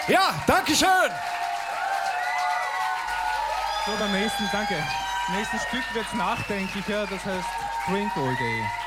Ja, danke schön. So, beim nächsten Stück wird es nachdenklicher, das heißt Drink All Day.